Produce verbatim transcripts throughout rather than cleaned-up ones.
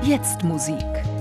Jetzt Musik.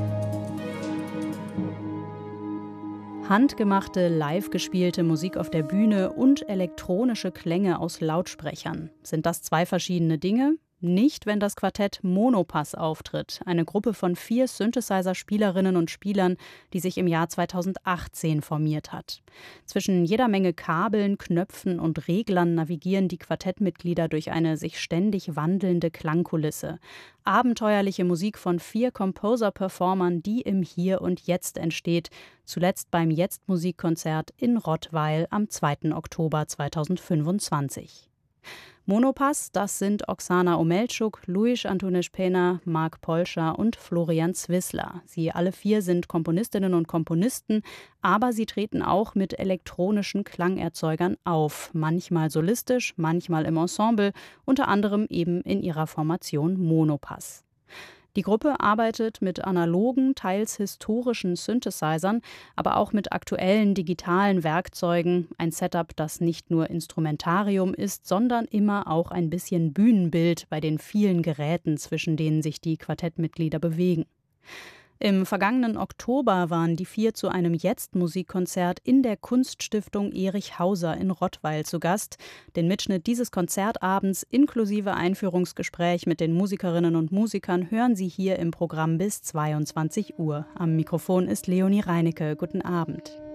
Handgemachte, live gespielte Musik auf der Bühne und elektronische Klänge aus Lautsprechern. Sind das zwei verschiedene Dinge? Nicht, wenn das Quartett Monopass auftritt, eine Gruppe von vier Synthesizer-Spielerinnen und Spielern, die sich im Jahr zweitausendachtzehn formiert hat. Zwischen jeder Menge Kabeln, Knöpfen und Reglern navigieren die Quartettmitglieder durch eine sich ständig wandelnde Klangkulisse. Abenteuerliche Musik von vier Composer-Performern, die im Hier und Jetzt entsteht, zuletzt beim Jetzt-Musikkonzert in Rottweil am zweiten Oktober zweitausendfünfundzwanzig. Monopass, das sind Oksana Omelczuk, Luis Antunes Pena, Mark Polscher und Florian Zwissler. Sie alle vier sind Komponistinnen und Komponisten, aber sie treten auch mit elektronischen Klangerzeugern auf, manchmal solistisch, manchmal im Ensemble, unter anderem eben in ihrer Formation Monopass. Die Gruppe arbeitet mit analogen, teils historischen Synthesizern, aber auch mit aktuellen digitalen Werkzeugen. Ein Setup, das nicht nur Instrumentarium ist, sondern immer auch ein bisschen Bühnenbild bei den vielen Geräten, zwischen denen sich die Quartettmitglieder bewegen. Im vergangenen Oktober waren die vier zu einem Jetzt-Musikkonzert in der Kunststiftung Erich Hauser in Rottweil zu Gast. Den Mitschnitt dieses Konzertabends inklusive Einführungsgespräch mit den Musikerinnen und Musikern hören Sie hier im Programm bis zweiundzwanzig Uhr. Am Mikrofon ist Leonie Reinecke. Guten Abend.